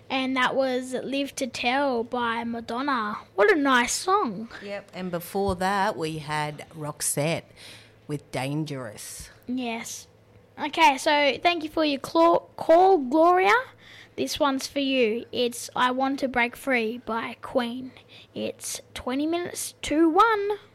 And that was Live to Tell by Madonna. What a nice song. Yep, and before that we had Roxette with Dangerous. Yes. Okay, so thank you for your call, Gloria. This one's for you. It's I Want to Break Free by Queen. It's 20 minutes to 1.